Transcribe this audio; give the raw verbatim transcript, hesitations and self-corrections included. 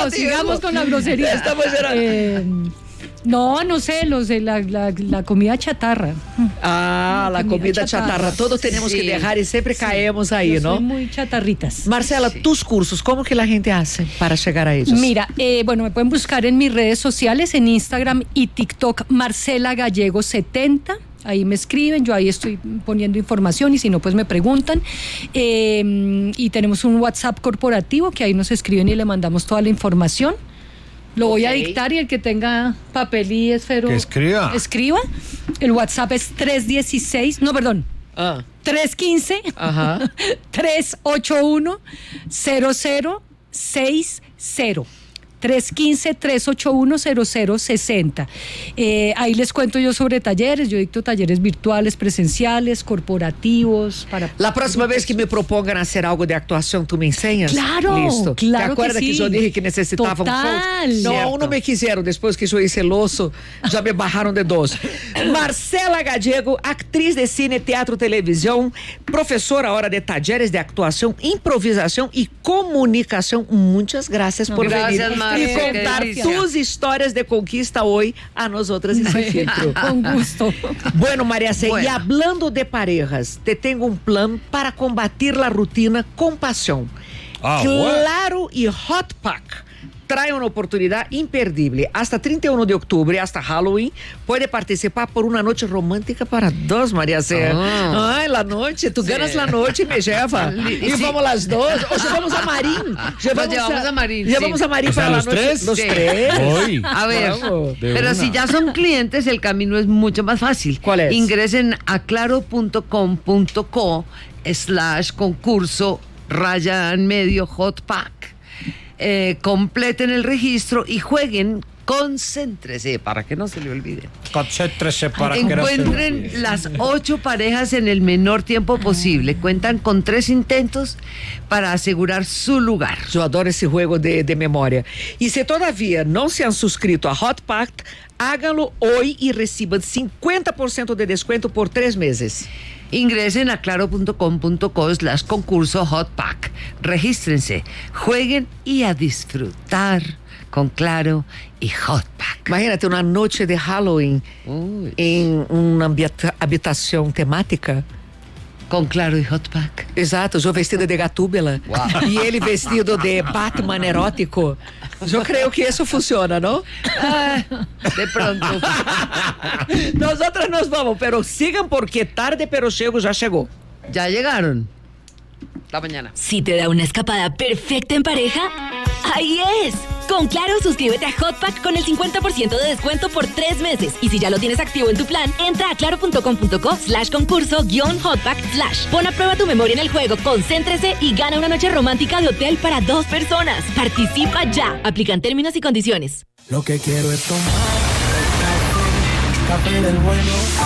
no, sigamos con la grosería. Estamos eh, No, no sé, los de la, la, la comida chatarra. Ah, la, la comida, comida chatarra. chatarra. Todos tenemos sí. que dejar y siempre sí. caemos ahí, Yo ¿no? Soy muy chatarritas. Marcela, sí. tus cursos, ¿cómo que la gente hace para llegar a ellos? Mira, eh, bueno, me pueden buscar en mis redes sociales, en Instagram y TikTok, Marcela Gallego setenta. Ahí me escriben, yo ahí estoy poniendo información y si no, pues me preguntan. Eh, y tenemos un WhatsApp corporativo que ahí nos escriben y le mandamos toda la información. Lo voy okay. a dictar y el que tenga papel y esfero que escriba. escriba. El WhatsApp es tres dieciséis, no, perdón, ah. tres quince, tres ochenta y uno, cero cero seis cero. tres quince, tres ochenta y uno, cero cero sesenta. Eh, ahí les cuento yo sobre talleres. Yo dicto talleres virtuales, presenciales, corporativos. Para La próxima vez que me propongan hacer algo de actuación, ¿tú me enseñas? Claro, Listo. claro. ¿Te acuerdas que, sí. que yo dije que necesitaba Total. un coach? No, Cierto. no me quisieron. Después que yo hice el oso, ya me bajaron de dos. Marcela Gallego, actriz de cine, teatro, televisión, profesora ahora de talleres de actuación, improvisación y comunicación. Muchas gracias no, por gracias, venir. Mar. Y contar tus historias de conquista hoy a nosotras en Sin Filtro. Con gusto. Bueno, María C, bueno. y hablando de parejas, te tengo un plan para combatir la rutina con pasión. Ah, Claro y Hot Pack trae una oportunidad imperdible. Hasta treinta y uno de octubre, hasta Halloween, puede participar por una noche romántica para dos, María C. Ah. Ay, la noche, tú sí. ganas la noche y me lleva. Y sí. vamos las dos. O llevamos a Marín. Llevamos, llevamos a, a Marín. Llevamos sí. a Marín o sea, para los la noche. Tres? Los sí. tres. Hoy. A ver, pero una. Si ya son clientes, el camino es mucho más fácil. ¿Cuál es? Ingresen a claro punto com punto co slash concurso raya en medio hot pack. Eh, completen el registro y jueguen, concéntrese para que no se le olvide. Concéntrese para que no se le Encuentren olvide. las ocho parejas en el menor tiempo posible. Cuentan con tres intentos para asegurar su lugar. Yo adoro ese juego de, de memoria. Y si todavía no se han suscrito a Hot Pack, háganlo hoy y reciban cincuenta por ciento de descuento por tres meses. Ingresen a claro punto com punto co slash concurso hot pack. Regístrense, jueguen y a disfrutar con Claro y Hot Pack. Imagínate una noche de Halloween Uy. en una habita- habitación temática. Con Claro y Hot Pack. Exato, yo vestido de Gatúbela Wow. y ele vestido de Batman erótico. Yo creo que eso funciona, ¿no? Ah, de pronto. Nosotras nos vamos, pero sigan porque tarde pero llego ya llegó. Ya llegaron. Hasta mañana. Si te da una escapada perfecta en pareja, ¡ahí es! Con Claro, suscríbete a Hot Pack con el cincuenta por ciento de descuento por tres meses. Y si ya lo tienes activo en tu plan, entra a claro punto com punto co slash concurso guión hot pack slash. Pon a prueba tu memoria en el juego, concéntrese y gana una noche romántica de hotel para dos personas. Participa ya. Aplican términos y condiciones. Lo que quiero es tomar café, café del bueno.